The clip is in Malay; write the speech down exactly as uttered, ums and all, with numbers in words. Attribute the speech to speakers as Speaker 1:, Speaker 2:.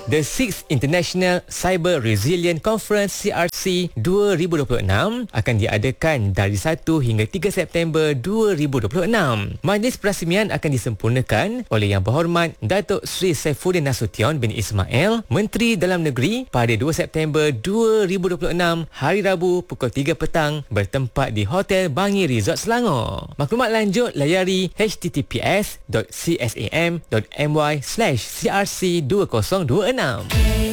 Speaker 1: The Sixth International Cyber Resilient Conference C R C dua ribu dua puluh enam akan diadakan dari satu hingga tiga September dua ribu dua puluh enam. Majlis perasmian akan disempurnakan oleh Yang Berhormat Datuk Seri Saifuddin Nasution bin Ismail, Menteri Dalam Negeri, pada dua September dua ribu dua puluh enam, hari Rabu pukul tiga petang, bertempat di Hotel Bangi Resort Selangor. Maklumat lanjut layari h t t p s dot c s a m dot m y slash c r c dua ribu dua puluh enam.